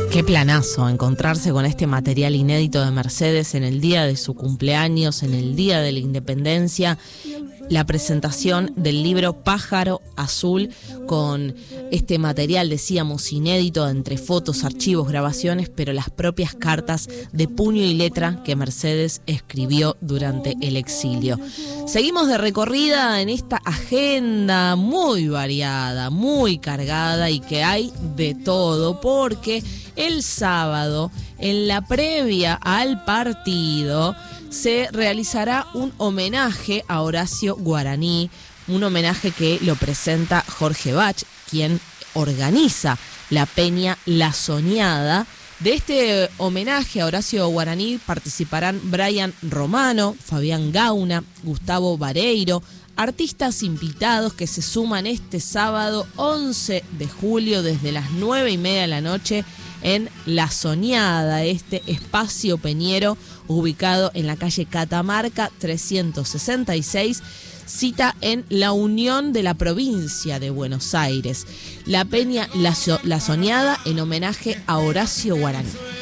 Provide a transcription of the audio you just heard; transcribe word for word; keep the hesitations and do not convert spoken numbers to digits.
Qué planazo encontrarse con este material inédito de Mercedes en el día de su cumpleaños, en el día de la independencia. La presentación del libro Pájaro Azul con este material, decíamos, inédito entre fotos, archivos, grabaciones, pero las propias cartas de puño y letra que Mercedes escribió durante el exilio. Seguimos de recorrida en esta agenda muy variada, muy cargada y que hay de todo, porque el sábado, en la previa al partido, se realizará un homenaje a Horacio Guaraní, un homenaje que lo presenta Jorge Bach, quien organiza la peña La Soñada. De este homenaje a Horacio Guaraní participarán Brian Romano, Fabián Gauna, Gustavo Vareiro, artistas invitados que se suman este sábado once de julio desde las nueve y media de la noche en La Soñada, este espacio peñero ubicado en la calle Catamarca trescientos sesenta y seis, cita en La Unión de la provincia de Buenos Aires. La peña La, so- La Soñada en homenaje a Horacio Guaraní.